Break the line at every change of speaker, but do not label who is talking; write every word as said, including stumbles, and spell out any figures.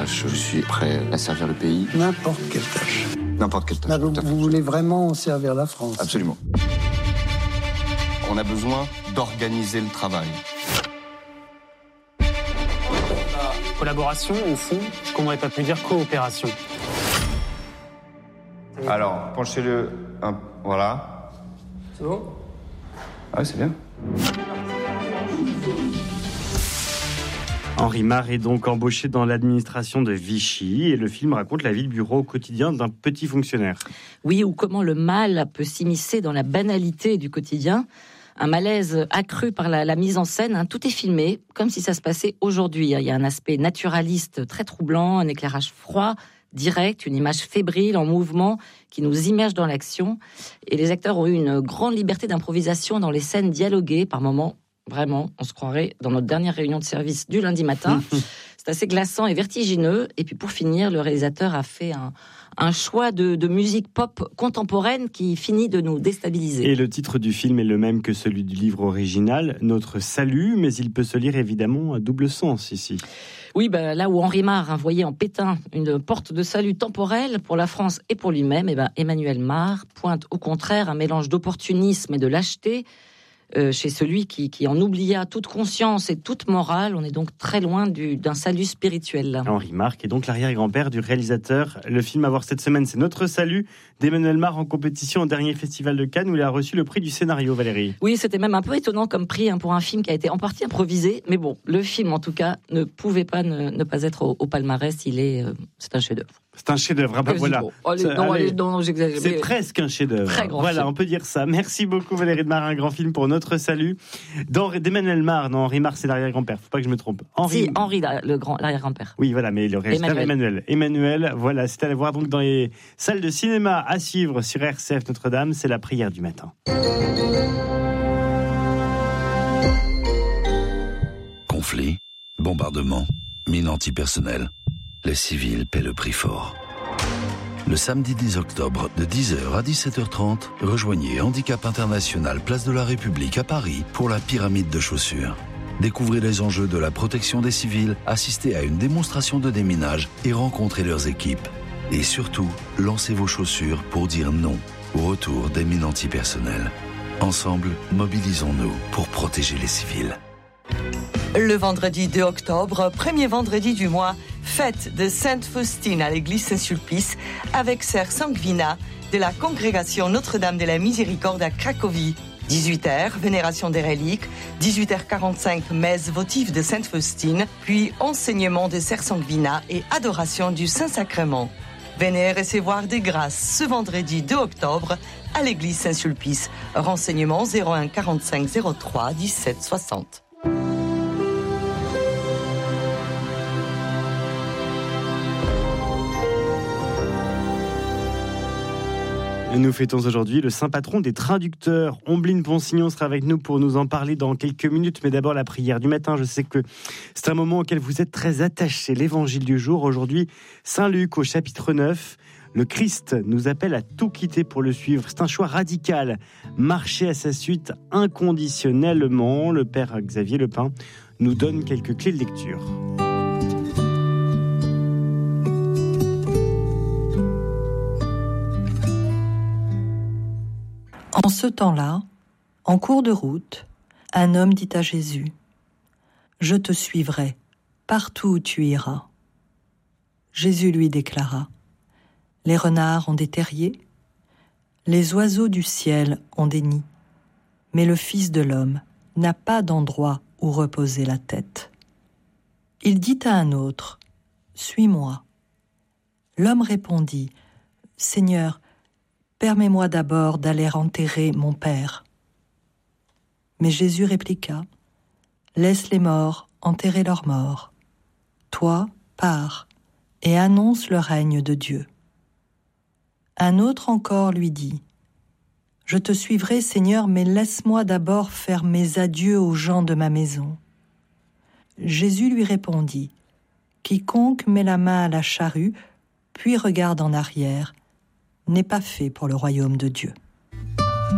tâche, je suis prêt à servir le pays.
N'importe quelle tâche.
N'importe quelle tâche.
Là, vous, vous voulez vraiment servir la France?
Absolument. On a besoin d'organiser le travail.
Collaboration, au fond, ce qu'on n'aurait pas pu dire coopération.
Alors, penchez-le un... Voilà.
C'est bon?
Ah, c'est bien.
Henri Marre est donc embauché dans l'administration de Vichy et le film raconte la vie de bureau au quotidien d'un petit fonctionnaire.
Oui, ou comment le mal peut s'immiscer dans la banalité du quotidien. Un malaise accru par la, la mise en scène. Hein. Tout est filmé comme si ça se passait aujourd'hui. Il y a un aspect naturaliste très troublant, un éclairage froid, direct, une image fébrile, en mouvement, qui nous immerge dans l'action. Et les acteurs ont eu une grande liberté d'improvisation dans les scènes dialoguées, par moments. Vraiment, on se croirait dans notre dernière réunion de service du lundi matin. C'est assez glaçant et vertigineux. Et puis pour finir, le réalisateur a fait un, un choix de, de musique pop contemporaine qui finit de nous déstabiliser.
Et le titre du film est le même que celui du livre original, Notre Salut, mais il peut se lire évidemment à double sens ici.
Oui, ben, là où Henri Marre voyait en Pétain une porte de salut temporelle pour la France et pour lui-même, et ben, Emmanuel Marre pointe au contraire un mélange d'opportunisme et de lâcheté, Euh, chez celui qui, qui en oublia toute conscience et toute morale. On est donc très loin du, d'un salut spirituel.
Henri Marre est donc l'arrière-grand-père du réalisateur. Le film à voir cette semaine, c'est Notre Salut, d'Emmanuel Marre en compétition au dernier festival de Cannes où il a reçu le prix du scénario, Valérie.
Oui, c'était même un peu étonnant comme prix hein, pour un film qui a été en partie improvisé. Mais bon, le film en tout cas ne pouvait pas ne, ne pas être au, au palmarès. Il est, euh, c'est un chef-d'œuvre.
C'est un chef-d'œuvre. Ah bah voilà.
Allez,
Ça,
non,
allez.
allez, non, non, j'exagère.
C'est
mais...
presque un chef-d'œuvre.
Très grand
voilà,
film.
on peut dire ça. Merci beaucoup Valérie de Marre, un grand film pour Notre Salut. Dans, d'Emmanuel Marre, non, Henri Marre, c'est l'arrière-grand-père. Faut pas que je me trompe. Henri...
Si, Henri, le grand, l'arrière-grand-père.
Oui, voilà, mais le réalisateur Emmanuel. Emmanuel, Emmanuel voilà, c'est à aller voir donc dans les salles de cinéma à suivre sur R C F Notre-Dame. C'est la prière du matin.
Conflit, bombardement, mine antipersonnelle. Les civils paient le prix fort. Le samedi dix octobre, de dix heures à dix-sept heures trente, rejoignez Handicap International, place de la République à Paris pour la pyramide de chaussures. Découvrez les enjeux de la protection des civils, assistez à une démonstration de déminage et rencontrez leurs équipes. Et surtout, lancez vos chaussures pour dire non au retour des mines antipersonnelles. Ensemble, mobilisons-nous pour protéger les civils.
Le vendredi deux octobre, premier vendredi du mois, fête de Sainte Faustine à l'église Saint-Sulpice avec Sœur Sanguina de la congrégation Notre-Dame de la Miséricorde à Cracovie. dix-huit heures, vénération des reliques, dix-huit heures quarante-cinq, messe votive de Sainte Faustine, puis enseignement de Sœur Sanguina et adoration du Saint-Sacrement. Venez recevoir des grâces ce vendredi deux octobre à l'église Saint-Sulpice. Renseignement zéro un quarante-cinq zéro trois dix-sept soixante.
Nous fêtons aujourd'hui le saint patron des traducteurs. Ombline Ponsignon sera avec nous pour nous en parler dans quelques minutes. Mais d'abord, la prière du matin. Je sais que c'est un moment auquel vous êtes très attachés. L'évangile du jour. Aujourd'hui, Saint Luc au chapitre neuf. Le Christ nous appelle à tout quitter pour le suivre. C'est un choix radical. Marcher à sa suite inconditionnellement. Le père Xavier Lepin nous donne quelques clés de lecture.
En ce temps-là, en cours de route, un homme dit à Jésus : « Je te suivrai, partout où tu iras. » Jésus lui déclara : « Les renards ont des terriers, les oiseaux du ciel ont des nids, mais le Fils de l'homme n'a pas d'endroit où reposer la tête. » Il dit à un autre : « Suis-moi. » L'homme répondit : « Seigneur, permets-moi d'abord d'aller enterrer mon père. » Mais Jésus répliqua : « Laisse les morts enterrer leurs morts. Toi, pars et annonce le règne de Dieu. » Un autre encore lui dit : « Je te suivrai, Seigneur, mais laisse-moi d'abord faire mes adieux aux gens de ma maison. » Jésus lui répondit : « Quiconque met la main à la charrue, puis regarde en arrière, n'est pas fait pour le royaume de Dieu. »